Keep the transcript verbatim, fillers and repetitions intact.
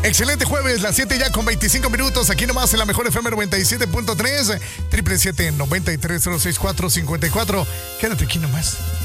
Excelente jueves, las siete ya con veinticinco minutos. Aquí nomás en la mejor F M noventa y siete punto tres. siete siete siete, nueve tres cero seis cuatro cinco cuatro. Quédate aquí nomás.